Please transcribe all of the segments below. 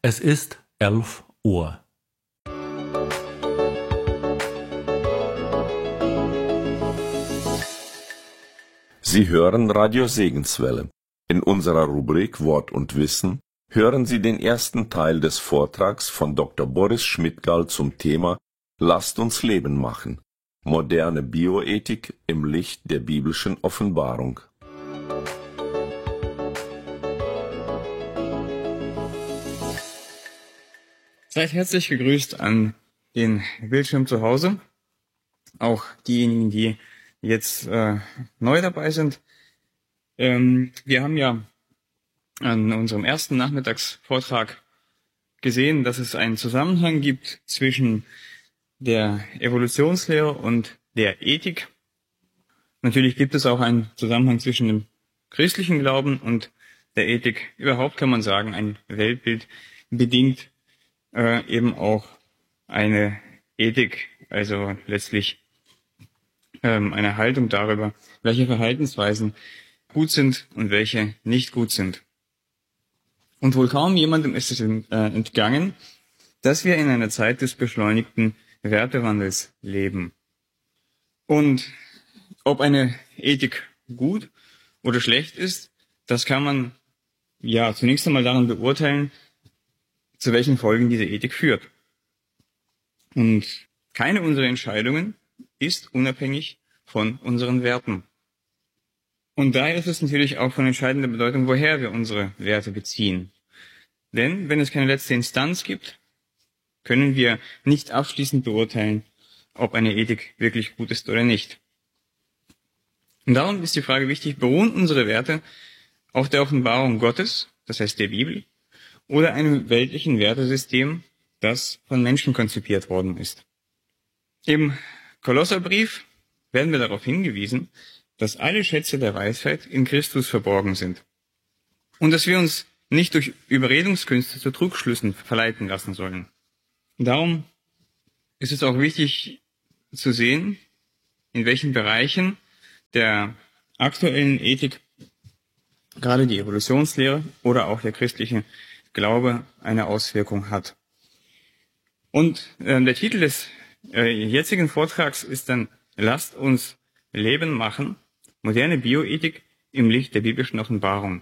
Es ist 11 Uhr. Sie hören Radio Segenswelle. In unserer Rubrik Wort und Wissen hören Sie den ersten Teil des Vortrags von Dr. Boris Schmidgall zum Thema Lasst uns Leben machen. Moderne Bioethik im Licht der biblischen Offenbarung. Seid herzlich gegrüßt an den Bildschirm zu Hause. Auch diejenigen, die jetzt neu dabei sind. Wir haben ja an unserem ersten Nachmittagsvortrag gesehen, dass es einen Zusammenhang gibt zwischen der Evolutionslehre und der Ethik. Natürlich gibt es auch einen Zusammenhang zwischen dem christlichen Glauben und der Ethik. Überhaupt kann man sagen, ein Weltbild bedingt eben auch eine Ethik, also letztlich eine Haltung darüber, welche Verhaltensweisen gut sind und welche nicht gut sind. Und wohl kaum jemandem ist es entgangen, dass wir in einer Zeit des beschleunigten Wertewandels leben. Und ob eine Ethik gut oder schlecht ist, das kann man ja zunächst einmal daran beurteilen, zu welchen Folgen diese Ethik führt. Und keine unserer Entscheidungen ist unabhängig von unseren Werten. Und daher ist es natürlich auch von entscheidender Bedeutung, woher wir unsere Werte beziehen. Denn wenn es keine letzte Instanz gibt, können wir nicht abschließend beurteilen, ob eine Ethik wirklich gut ist oder nicht. Und darum ist die Frage wichtig, beruhen unsere Werte auf der Offenbarung Gottes, das heißt der Bibel, oder einem weltlichen Wertesystem, das von Menschen konzipiert worden ist. Im Kolosserbrief werden wir darauf hingewiesen, dass alle Schätze der Weisheit in Christus verborgen sind und dass wir uns nicht durch Überredungskünste zu Trugschlüssen verleiten lassen sollen. Darum ist es auch wichtig zu sehen, in welchen Bereichen der aktuellen Ethik gerade die Evolutionslehre oder auch der christliche Glaube eine Auswirkung hat. Und der Titel des jetzigen Vortrags ist dann Lasst uns Leben machen, moderne Bioethik im Licht der biblischen Offenbarung.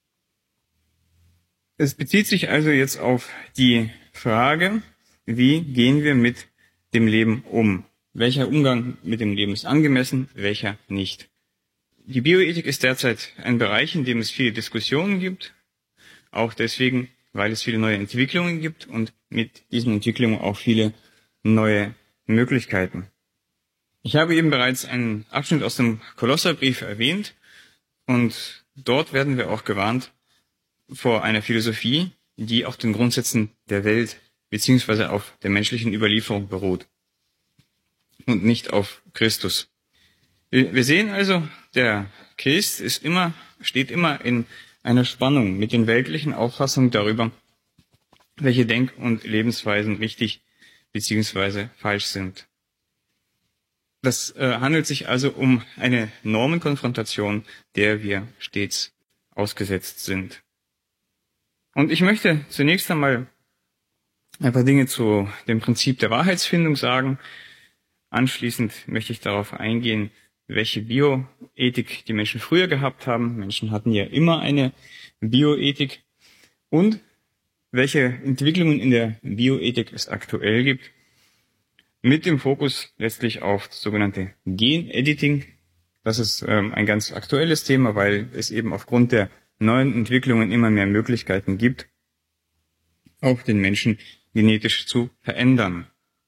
Es bezieht sich also jetzt auf die Frage, wie gehen wir mit dem Leben um? Welcher Umgang mit dem Leben ist angemessen, welcher nicht? Die Bioethik ist derzeit ein Bereich, in dem es viele Diskussionen gibt, auch deswegen, weil es viele neue Entwicklungen gibt und mit diesen Entwicklungen auch viele neue Möglichkeiten. Ich habe eben bereits einen Abschnitt aus dem Kolosserbrief erwähnt und dort werden wir auch gewarnt vor einer Philosophie, die auf den Grundsätzen der Welt bzw. auf der menschlichen Überlieferung beruht und nicht auf Christus. Wir sehen also, der Christ steht immer in einer Spannung mit den weltlichen Auffassungen darüber, welche Denk- und Lebensweisen richtig bzw. falsch sind. Das handelt sich also um eine Normenkonfrontation, der wir stets ausgesetzt sind. Und ich möchte zunächst einmal ein paar Dinge zu dem Prinzip der Wahrheitsfindung sagen. Anschließend möchte ich darauf eingehen, welche Bioethik die Menschen früher gehabt haben. Menschen hatten ja immer eine Bioethik. Und welche Entwicklungen in der Bioethik es aktuell gibt, mit dem Fokus letztlich auf das sogenannte Gen-Editing. Das ist ein ganz aktuelles Thema, weil es eben aufgrund der neuen Entwicklungen immer mehr Möglichkeiten gibt, auch den Menschen genetisch zu verändern.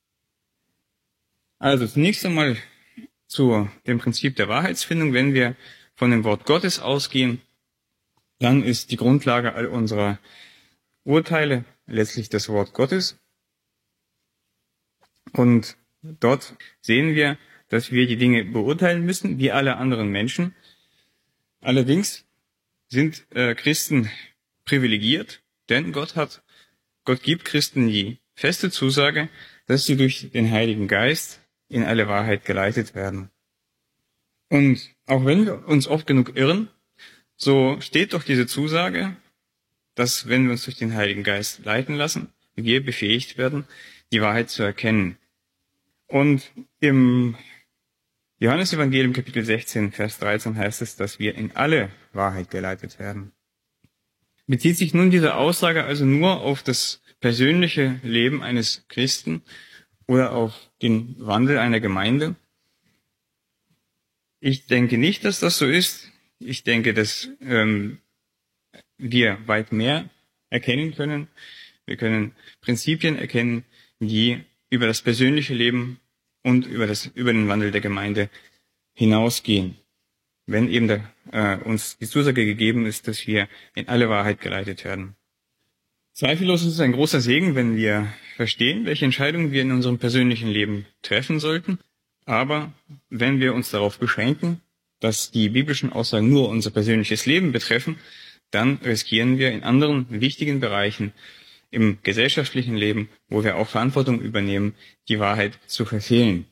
Also zunächst einmal zu dem Prinzip der Wahrheitsfindung. Wenn wir von dem Wort Gottes ausgehen, dann ist die Grundlage all unserer Urteile letztlich das Wort Gottes. Und dort sehen wir, dass wir die Dinge beurteilen müssen, wie alle anderen Menschen. Allerdings sind Christen privilegiert, denn Gott gibt Christen die feste Zusage, dass sie durch den Heiligen Geist in alle Wahrheit geleitet werden. Und auch wenn wir uns oft genug irren, so steht doch diese Zusage dass, wenn wir uns durch den Heiligen Geist leiten lassen, wir befähigt werden, die Wahrheit zu erkennen. Und im Johannesevangelium Kapitel 16, Vers 13 heißt es, dass wir in alle Wahrheit geleitet werden. Bezieht sich nun diese Aussage also nur auf das persönliche Leben eines Christen oder auf den Wandel einer Gemeinde? Ich denke nicht, dass das so ist. Ich denke, dass wir weit mehr erkennen können. Wir können Prinzipien erkennen, die über das persönliche Leben und über den Wandel der Gemeinde hinausgehen. Wenn eben uns die Zusage gegeben ist, dass wir in alle Wahrheit geleitet werden. Zweifellos ist es ein großer Segen, wenn wir verstehen, welche Entscheidungen wir in unserem persönlichen Leben treffen sollten. Aber wenn wir uns darauf beschränken, dass die biblischen Aussagen nur unser persönliches Leben betreffen, dann riskieren wir in anderen wichtigen Bereichen im gesellschaftlichen Leben, wo wir auch Verantwortung übernehmen, die Wahrheit zu verfehlen.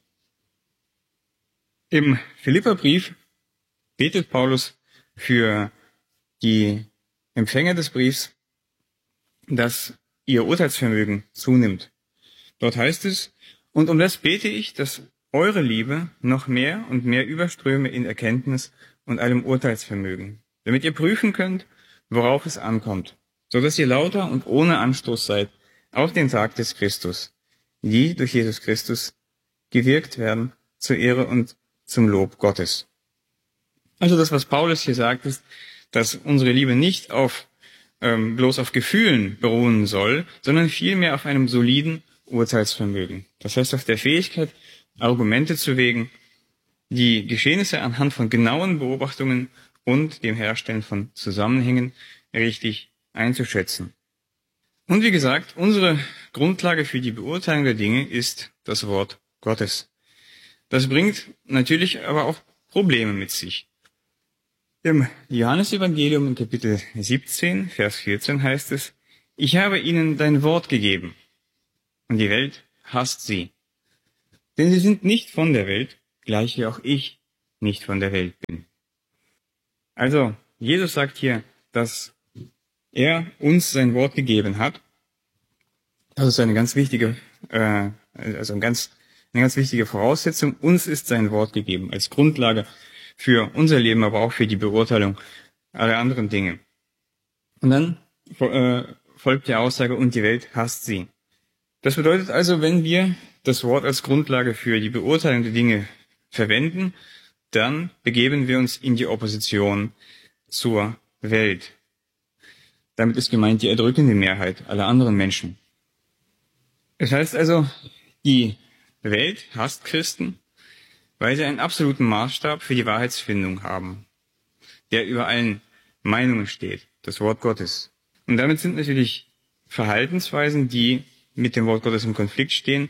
Im Philipperbrief betet Paulus für die Empfänger des Briefs, dass ihr Urteilsvermögen zunimmt. Dort heißt es, und um das bete ich, dass eure Liebe noch mehr und mehr überströme in Erkenntnis und allem Urteilsvermögen, damit ihr prüfen könnt, worauf es ankommt, so dass ihr lauter und ohne Anstoß seid auf den Tag des Christus, die durch Jesus Christus gewirkt werden zur Ehre und zum Lob Gottes. Also das, was Paulus hier sagt, ist, dass unsere Liebe nicht bloß auf Gefühlen beruhen soll, sondern vielmehr auf einem soliden Urteilsvermögen. Das heißt, auf der Fähigkeit, Argumente zu wägen, die Geschehnisse anhand von genauen Beobachtungen und dem Herstellen von Zusammenhängen richtig einzuschätzen. Und wie gesagt, unsere Grundlage für die Beurteilung der Dinge ist das Wort Gottes. Das bringt natürlich aber auch Probleme mit sich. Im Johannesevangelium in Kapitel 17, Vers 14 heißt es, ich habe ihnen dein Wort gegeben und die Welt hasst sie. Denn sie sind nicht von der Welt, gleich wie auch ich nicht von der Welt bin. Also, Jesus sagt hier, dass er uns sein Wort gegeben hat. Das ist eine ganz wichtige, eine ganz wichtige Voraussetzung. Uns ist sein Wort gegeben als Grundlage für unser Leben, aber auch für die Beurteilung aller anderen Dinge. Und dann folgt die Aussage, und die Welt hasst sie. Das bedeutet also, wenn wir das Wort als Grundlage für die Beurteilung der Dinge verwenden, dann begeben wir uns in die Opposition zur Welt. Damit ist gemeint die erdrückende Mehrheit aller anderen Menschen. Es heißt also, die Welt hasst Christen, weil sie einen absoluten Maßstab für die Wahrheitsfindung haben, der über allen Meinungen steht, das Wort Gottes. Und damit sind natürlich Verhaltensweisen, die mit dem Wort Gottes im Konflikt stehen,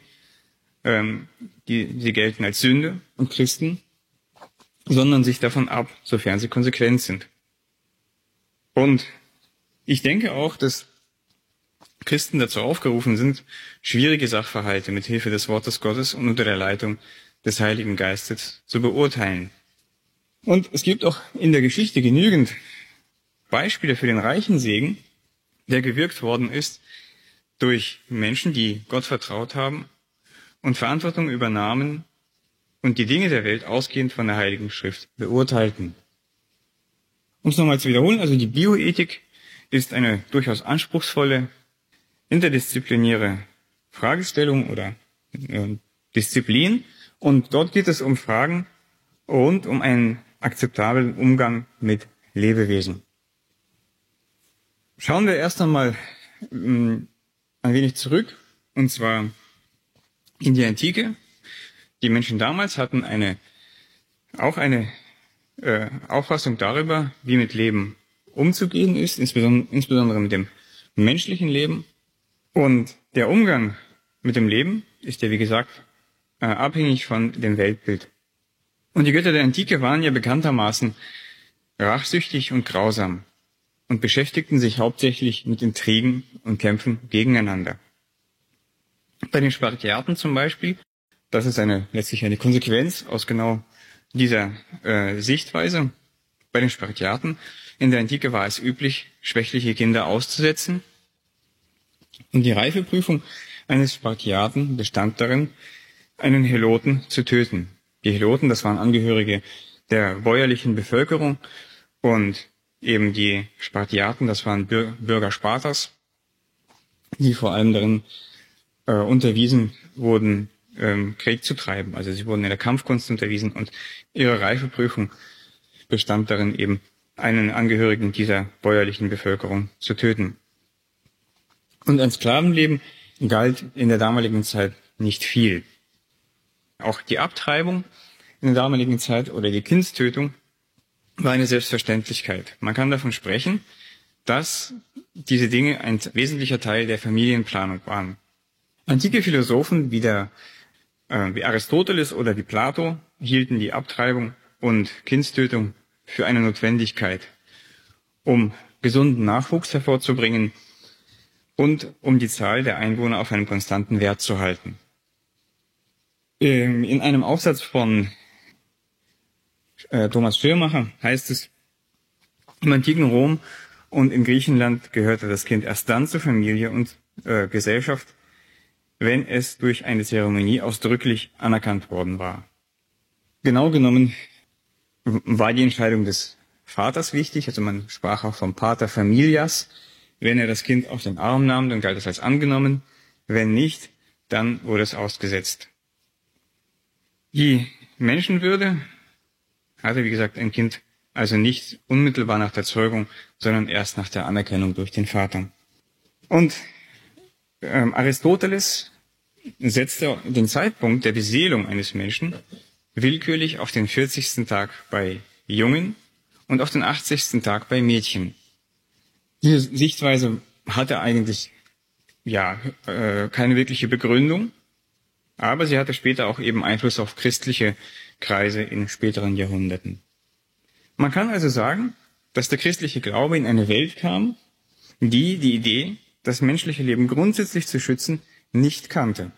sie gelten als Sünde und Christen, sondern sich davon ab, sofern sie konsequent sind. Und ich denke auch, dass Christen dazu aufgerufen sind, schwierige Sachverhalte mit Hilfe des Wortes Gottes und unter der Leitung des Heiligen Geistes zu beurteilen. Und es gibt auch in der Geschichte genügend Beispiele für den reichen Segen, der gewirkt worden ist durch Menschen, die Gott vertraut haben und Verantwortung übernahmen und die Dinge der Welt ausgehend von der Heiligen Schrift beurteilten. Um es nochmal zu wiederholen, also die Bioethik ist eine durchaus anspruchsvolle, interdisziplinäre Fragestellung oder Disziplin. Und dort geht es um Fragen und um einen akzeptablen Umgang mit Lebewesen. Schauen wir erst einmal ein wenig zurück, und zwar in die Antike. Die Menschen damals hatten auch eine Auffassung darüber, wie mit Leben umzugehen ist, insbesondere mit dem menschlichen Leben. Und der Umgang mit dem Leben ist ja, wie gesagt, abhängig von dem Weltbild. Und die Götter der Antike waren ja bekanntermaßen rachsüchtig und grausam und beschäftigten sich hauptsächlich mit Intrigen und Kämpfen gegeneinander. Bei den Spartiaten zum Beispiel, das ist letztlich eine Konsequenz aus genau dieser Sichtweise. Bei den Spartiaten In der Antike war es üblich, schwächliche Kinder auszusetzen. Und die Reifeprüfung eines Spartiaten bestand darin, einen Heloten zu töten. Die Heloten, das waren Angehörige der bäuerlichen Bevölkerung, und eben die Spartiaten, das waren Bürger Spartas, die vor allem darin unterwiesen wurden, Krieg zu treiben. Also sie wurden in der Kampfkunst unterwiesen, und ihre Reifeprüfung bestand darin, eben einen Angehörigen dieser bäuerlichen Bevölkerung zu töten. Und ein Sklavenleben galt in der damaligen Zeit nicht viel. Auch die Abtreibung in der damaligen Zeit oder die Kindstötung war eine Selbstverständlichkeit. Man kann davon sprechen, dass diese Dinge ein wesentlicher Teil der Familienplanung waren. Antike Philosophen wie Aristoteles oder wie Plato hielten die Abtreibung und Kindstötung für eine Notwendigkeit, um gesunden Nachwuchs hervorzubringen und um die Zahl der Einwohner auf einem konstanten Wert zu halten. In einem Aufsatz von Thomas Schirmacher heißt es, im antiken Rom und in Griechenland gehörte das Kind erst dann zur Familie und Gesellschaft, wenn es durch eine Zeremonie ausdrücklich anerkannt worden war. Genau genommen war die Entscheidung des Vaters wichtig, also man sprach auch vom Pater Familias. Wenn er das Kind auf den Arm nahm, dann galt es als angenommen. Wenn nicht, dann wurde es ausgesetzt. Die Menschenwürde hatte, wie gesagt, ein Kind also nicht unmittelbar nach der Zeugung, sondern erst nach der Anerkennung durch den Vater. Und Aristoteles setzte den Zeitpunkt der Beseelung eines Menschen willkürlich auf den 40. Tag bei Jungen und auf den 80. Tag bei Mädchen. Diese Sichtweise hatte eigentlich keine wirkliche Begründung, aber sie hatte später auch eben Einfluss auf christliche Kreise in späteren Jahrhunderten. Man kann also sagen, dass der christliche Glaube in eine Welt kam, die die Idee, das menschliche Leben grundsätzlich zu schützen, nicht kannte.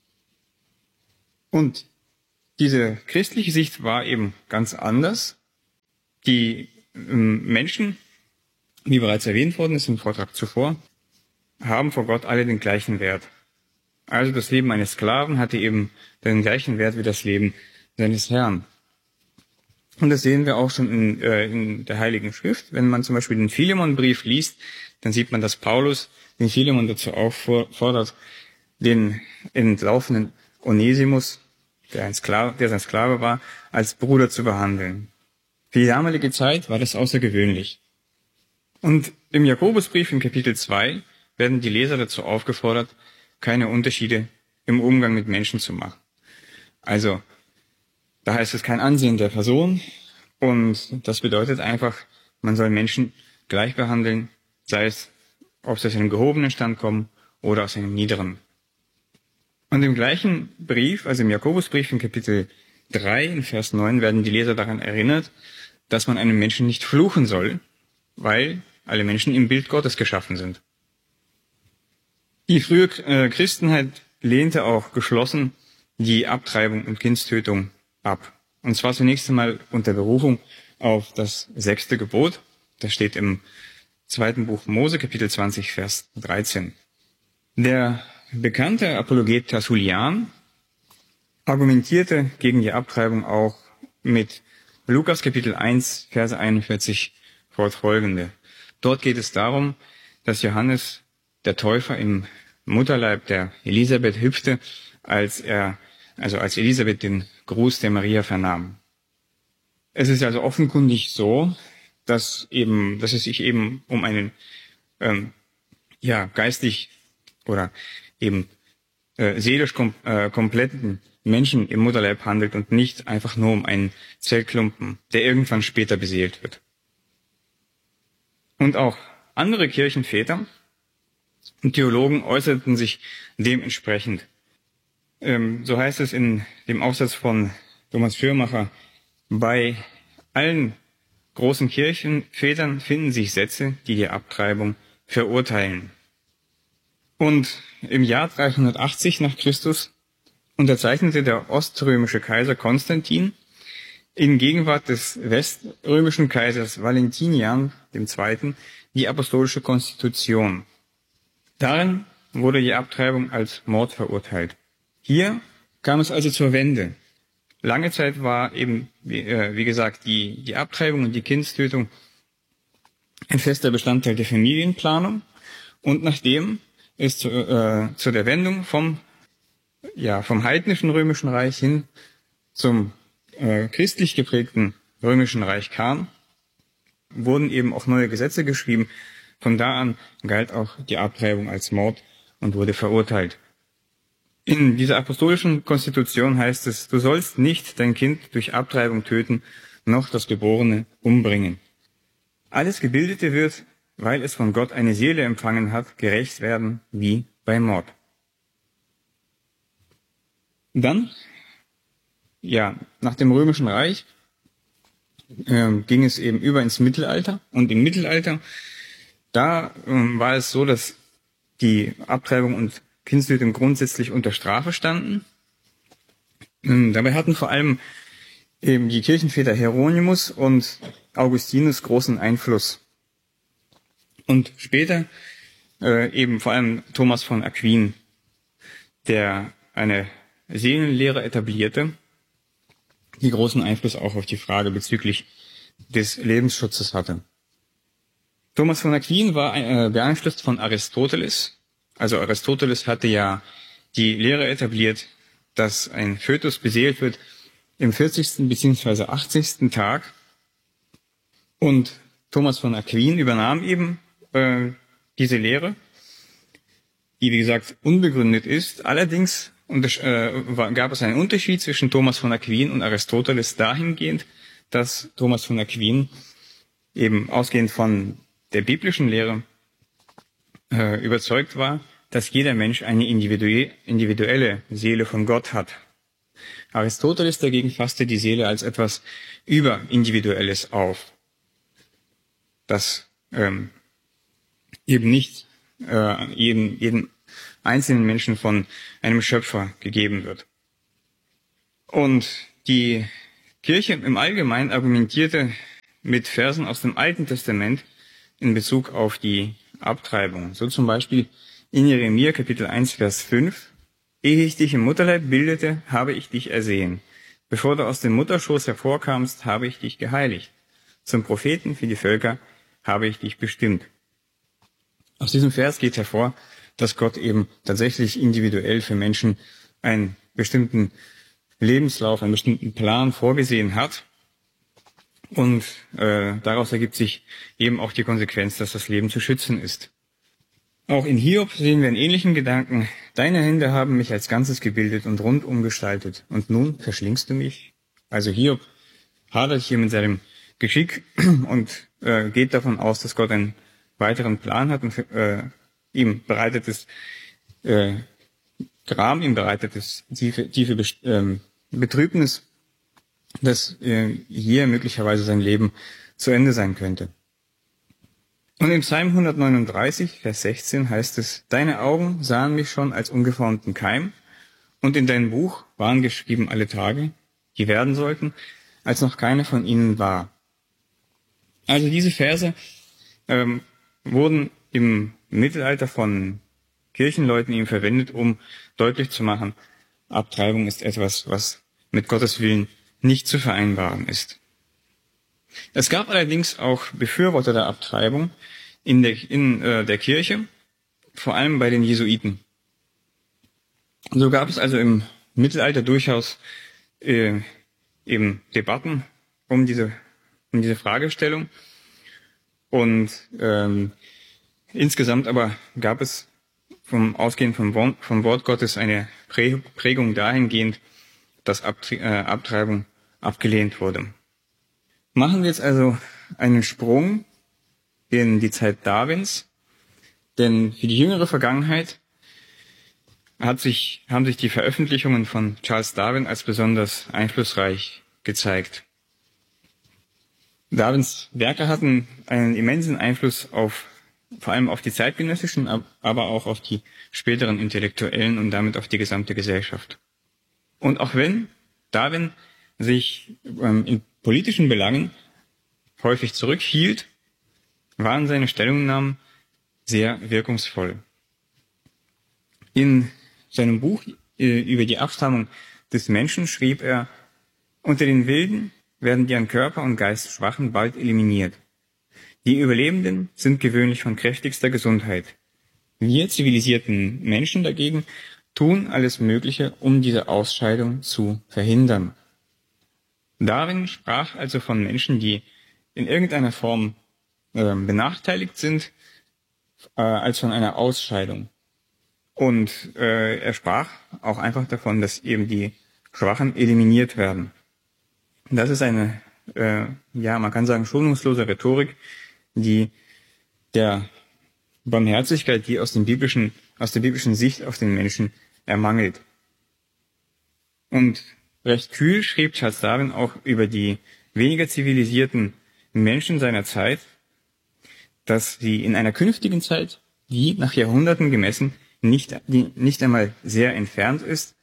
Und diese christliche Sicht war eben ganz anders. Die Menschen, wie bereits erwähnt worden ist im Vortrag zuvor, haben vor Gott alle den gleichen Wert. Also das Leben eines Sklaven hatte eben den gleichen Wert wie das Leben seines Herrn. Und das sehen wir auch schon in der Heiligen Schrift. Wenn man zum Beispiel den Philemonbrief liest, dann sieht man, dass Paulus den Philemon dazu auffordert, den entlaufenen Onesimus, der sein Sklave war, als Bruder zu behandeln. Für die damalige Zeit war das außergewöhnlich. Und im Jakobusbrief in Kapitel 2 werden die Leser dazu aufgefordert, keine Unterschiede im Umgang mit Menschen zu machen. Also, da heißt es kein Ansehen der Person, und das bedeutet einfach, man soll Menschen gleich behandeln, sei es, ob sie aus einem gehobenen Stand kommen oder aus einem niederen. Und im gleichen Brief, also im Jakobusbrief in Kapitel 3, in Vers 9, werden die Leser daran erinnert, dass man einem Menschen nicht fluchen soll, weil alle Menschen im Bild Gottes geschaffen sind. Die frühe Christenheit lehnte auch geschlossen die Abtreibung und Kindstötung ab. Und zwar zunächst einmal unter Berufung auf das 6. Gebot. Das steht im 2. Buch Mose, Kapitel 20, Vers 13. Der bekannte Apologet Tertullian argumentierte gegen die Abtreibung auch mit Lukas, Kapitel 1, Verse 41 fortfolgende. Dort geht es darum, dass Johannes der Täufer im Mutterleib der Elisabeth hüpfte, als Elisabeth den Gruß der Maria vernahm. Es ist also offenkundig so, dass es sich eben um einen geistig oder eben seelisch kompletten Menschen im Mutterleib handelt und nicht einfach nur um einen Zellklumpen, der irgendwann später beseelt wird. Und auch andere Kirchenväter und Theologen äußerten sich dementsprechend. So heißt es in dem Aufsatz von Thomas Schirmacher: Bei allen großen Kirchenvätern finden sich Sätze, die die Abtreibung verurteilen. Und im Jahr 380 nach Christus unterzeichnete der oströmische Kaiser Konstantin in Gegenwart des weströmischen Kaisers Valentinian II. Die apostolische Konstitution. Darin wurde die Abtreibung als Mord verurteilt. Hier kam es also zur Wende. Lange Zeit war eben, wie gesagt, die Abtreibung und die Kindstötung ein fester Bestandteil der Familienplanung. Und nachdem es zu der Wendung vom heidnischen Römischen Reich hin zum christlich geprägten Römischen Reich kam, wurden eben auch neue Gesetze geschrieben. Von da an galt auch die Abtreibung als Mord und wurde verurteilt. In dieser apostolischen Konstitution heißt es, du sollst nicht dein Kind durch Abtreibung töten, noch das Geborene umbringen. Alles Gebildete wird, weil es von Gott eine Seele empfangen hat, gerächt werden wie bei Mord. Dann, nach dem Römischen Reich ging es eben über ins Mittelalter. Und im Mittelalter, da war es so, dass die Abtreibung und Kindstötung grundsätzlich unter Strafe standen. Dabei hatten vor allem eben die Kirchenväter Hieronymus und Augustinus großen Einfluss. Und später eben vor allem Thomas von Aquin, der eine Seelenlehre etablierte, die großen Einfluss auch auf die Frage bezüglich des Lebensschutzes hatte. Thomas von Aquin war beeinflusst von Aristoteles. Also Aristoteles hatte ja die Lehre etabliert, dass ein Fötus beseelt wird im 40. bzw. 80. Tag. Und Thomas von Aquin übernahm eben diese Lehre, die wie gesagt unbegründet ist. Allerdings gab es einen Unterschied zwischen Thomas von Aquin und Aristoteles dahingehend, dass Thomas von Aquin eben ausgehend von der biblischen Lehre überzeugt war, dass jeder Mensch eine individuelle Seele von Gott hat. Aristoteles dagegen fasste die Seele als etwas Überindividuelles auf, das eben nicht jedem einzelnen Menschen von einem Schöpfer gegeben wird. Und die Kirche im Allgemeinen argumentierte mit Versen aus dem Alten Testament in Bezug auf die Abtreibung. So zum Beispiel in Jeremia Kapitel 1, Vers 5. Ehe ich dich im Mutterleib bildete, habe ich dich ersehen. Bevor du aus dem Mutterschoß hervorkamst, habe ich dich geheiligt. Zum Propheten für die Völker habe ich dich bestimmt. Aus diesem Vers geht hervor, dass Gott eben tatsächlich individuell für Menschen einen bestimmten Lebenslauf, einen bestimmten Plan vorgesehen hat. Und daraus ergibt sich eben auch die Konsequenz, dass das Leben zu schützen ist. Auch in Hiob sehen wir einen ähnlichen Gedanken. Deine Hände haben mich als Ganzes gebildet und rundum gestaltet. Und nun verschlingst du mich? Also Hiob hadert hier mit seinem Geschick und geht davon aus, dass Gott einen weiteren Plan hat und ihm bereitetes Gram, ihm bereitetes tiefe Betrübnis, dass hier möglicherweise sein Leben zu Ende sein könnte. Und im Psalm 139, Vers 16 heißt es, deine Augen sahen mich schon als ungeformten Keim und in dein Buch waren geschrieben alle Tage, die werden sollten, als noch keine von ihnen war. Also diese Verse wurden im Mittelalter von Kirchenleuten eben verwendet, um deutlich zu machen, Abtreibung ist etwas, was mit Gottes Willen nicht zu vereinbaren ist. Es gab allerdings auch Befürworter der Abtreibung in der Kirche, vor allem bei den Jesuiten. So gab es also im Mittelalter durchaus eben Debatten um diese Fragestellung. Und insgesamt aber gab es ausgehend vom Wort Gottes eine Prägung dahingehend, dass Abtreibung abgelehnt wurde. Machen wir jetzt also einen Sprung in die Zeit Darwins, denn für die jüngere Vergangenheit haben sich die Veröffentlichungen von Charles Darwin als besonders einflussreich gezeigt. Darwins Werke hatten einen immensen Einfluss vor allem auf die zeitgenössischen, aber auch auf die späteren Intellektuellen und damit auf die gesamte Gesellschaft. Und auch wenn Darwin sich politischen Belangen häufig zurückhielt, waren seine Stellungnahmen sehr wirkungsvoll. In seinem Buch über die Abstammung des Menschen schrieb er: Unter den Wilden werden die an Körper und Geist Schwachen bald eliminiert. Die Überlebenden sind gewöhnlich von kräftigster Gesundheit. Wir zivilisierten Menschen dagegen tun alles Mögliche, um diese Ausscheidung zu verhindern. Darwin sprach also von Menschen, die in irgendeiner Form benachteiligt sind, als von einer Ausscheidung. Und er sprach auch einfach davon, dass eben die Schwachen eliminiert werden. Das ist eine, man kann sagen, schonungslose Rhetorik, die der Barmherzigkeit, die aus der biblischen Sicht auf den Menschen ermangelt. Und recht kühl schrieb Charles Darwin auch über die weniger zivilisierten Menschen seiner Zeit, dass sie in einer künftigen Zeit, die nach Jahrhunderten gemessen nicht einmal sehr entfernt ist,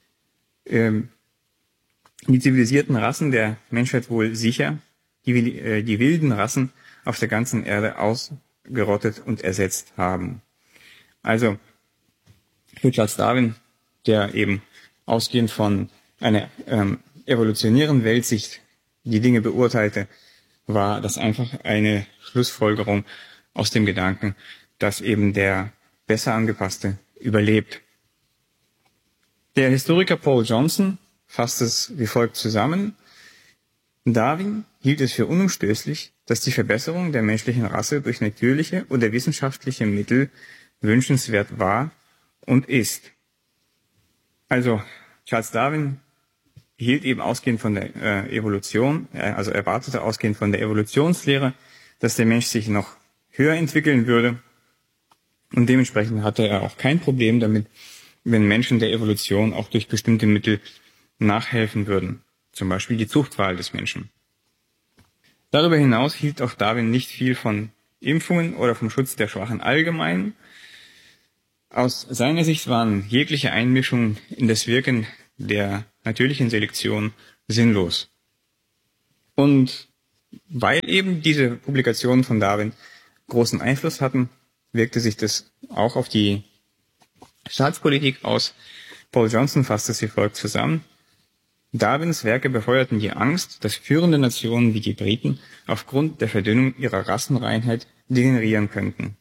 die zivilisierten Rassen der Menschheit wohl sicher die wilden Rassen auf der ganzen Erde ausgerottet und ersetzt haben. Also für Charles Darwin, der eben ausgehend von einer evolutionären Weltsicht die Dinge beurteilte, war das einfach eine Schlussfolgerung aus dem Gedanken, dass eben der besser angepasste überlebt. Der Historiker Paul Johnson fasst es wie folgt zusammen: Darwin hielt es für unumstößlich, dass die Verbesserung der menschlichen Rasse durch natürliche oder wissenschaftliche Mittel wünschenswert war und ist. Also Charles Darwin hielt eben ausgehend von der Evolution, also erwartete ausgehend von der Evolutionslehre, dass der Mensch sich noch höher entwickeln würde. Und dementsprechend hatte er auch kein Problem damit, wenn Menschen der Evolution auch durch bestimmte Mittel nachhelfen würden. Zum Beispiel die Zuchtwahl des Menschen. Darüber hinaus hielt auch Darwin nicht viel von Impfungen oder vom Schutz der Schwachen allgemein. Aus seiner Sicht waren jegliche Einmischungen in das Wirken der natürlichen Selektion sinnlos. Und weil eben diese Publikationen von Darwin großen Einfluss hatten, wirkte sich das auch auf die Staatspolitik aus. Paul Johnson fasst es wie folgt zusammen: Darwins Werke befeuerten die Angst, dass führende Nationen wie die Briten aufgrund der Verdünnung ihrer Rassenreinheit degenerieren könnten.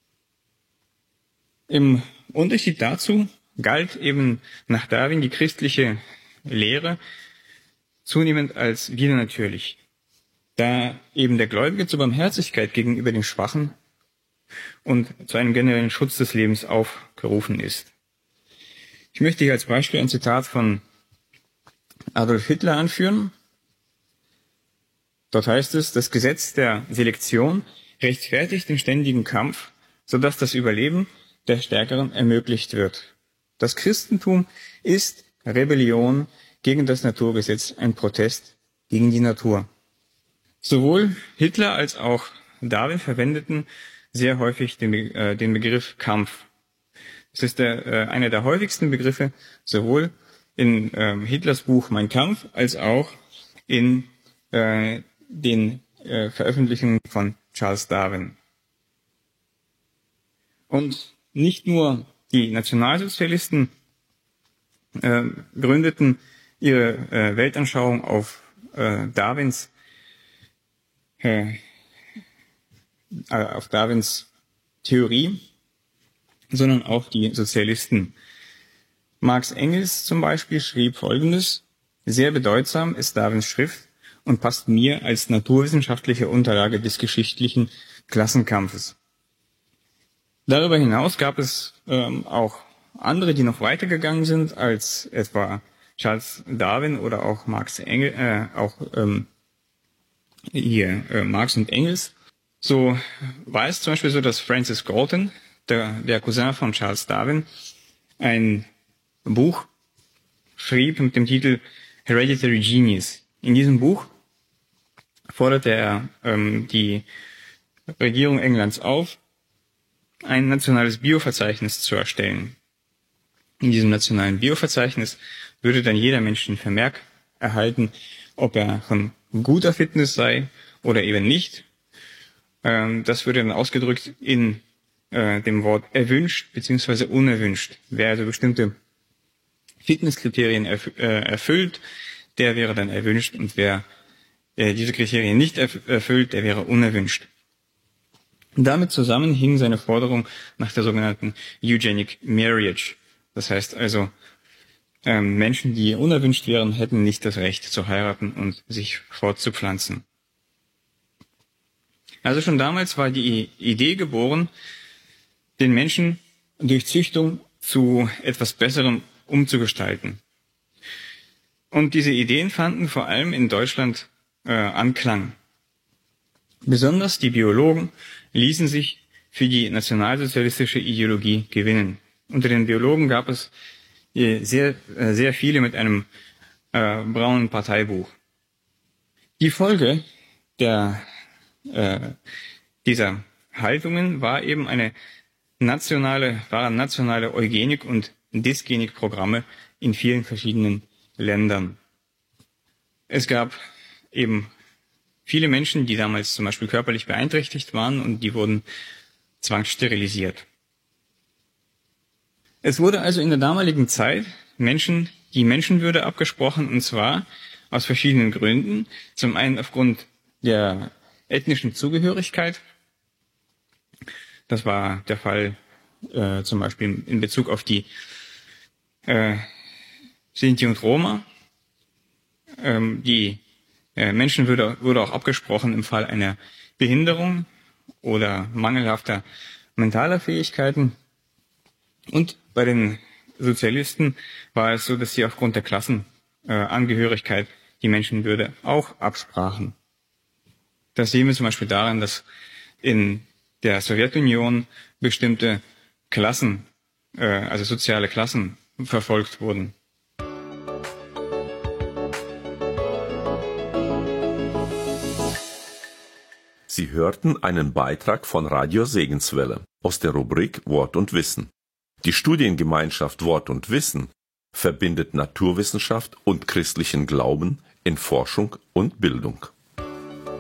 Im Unterschied dazu galt eben nach Darwin die christliche Lehre zunehmend als widernatürlich, da eben der Gläubige zur Barmherzigkeit gegenüber den Schwachen und zu einem generellen Schutz des Lebens aufgerufen ist. Ich möchte hier als Beispiel ein Zitat von Adolf Hitler anführen. Dort heißt es: Das Gesetz der Selektion rechtfertigt den ständigen Kampf, sodass das Überleben der Stärkeren ermöglicht wird. Das Christentum ist Rebellion gegen das Naturgesetz, ein Protest gegen die Natur. Sowohl Hitler als auch Darwin verwendeten sehr häufig den Begriff Kampf. Es ist einer der häufigsten Begriffe, sowohl in Hitlers Buch Mein Kampf als auch in den Veröffentlichungen von Charles Darwin. Und nicht nur die Nationalsozialisten gründeten ihre Weltanschauung auf Darwins Theorie, sondern auch die Sozialisten. Marx Engels zum Beispiel schrieb Folgendes: Sehr bedeutsam ist Darwins Schrift und passt mir als naturwissenschaftliche Unterlage des geschichtlichen Klassenkampfes. Darüber hinaus gab es auch andere, die noch weitergegangen sind als etwa Charles Darwin oder auch Marx und Engels. So war es zum Beispiel so, dass Francis Galton, der Cousin von Charles Darwin, ein Buch schrieb mit dem Titel Hereditary Genius. In diesem Buch forderte er die Regierung Englands auf, ein nationales Bioverzeichnis zu erstellen. In diesem nationalen Bioverzeichnis würde dann jeder Mensch den Vermerk erhalten, ob er von guter Fitness sei oder eben nicht. Das würde dann ausgedrückt in dem Wort erwünscht bzw. unerwünscht. Wer also bestimmte Fitnesskriterien erfüllt, der wäre dann erwünscht, und wer diese Kriterien nicht erfüllt, der wäre unerwünscht. Damit zusammen hing seine Forderung nach der sogenannten Eugenic Marriage. Das heißt also, Menschen, die unerwünscht wären, hätten nicht das Recht zu heiraten und sich fortzupflanzen. Also schon damals war die Idee geboren, den Menschen durch Züchtung zu etwas Besserem umzugestalten. Und diese Ideen fanden vor allem in Deutschland Anklang. Besonders die Biologen ließen sich für die nationalsozialistische Ideologie gewinnen. Unter den Biologen gab es sehr viele mit einem braunen Parteibuch. Die Folge dieser Haltungen war eben waren nationale Eugenik- und Dysgenik-Programme in vielen verschiedenen Ländern. Es gab eben viele Menschen, die damals zum Beispiel körperlich beeinträchtigt waren, und die wurden zwangssterilisiert. Es wurde also in der damaligen Zeit Menschen die Menschenwürde abgesprochen, und zwar aus verschiedenen Gründen. Zum einen aufgrund der ethnischen Zugehörigkeit. Das war der Fall zum Beispiel in Bezug auf die Sinti und Roma. Die Menschenwürde wurde auch abgesprochen im Fall einer Behinderung oder mangelhafter mentaler Fähigkeiten. Und bei den Sozialisten war es so, dass sie aufgrund der Klassenangehörigkeit die Menschenwürde auch absprachen. Das sehen wir zum Beispiel daran, dass in der Sowjetunion bestimmte Klassen, also soziale Klassen, verfolgt wurden. Sie hörten einen Beitrag von Radio Segenswelle aus der Rubrik Wort und Wissen. Die Studiengemeinschaft Wort und Wissen verbindet Naturwissenschaft und christlichen Glauben in Forschung und Bildung.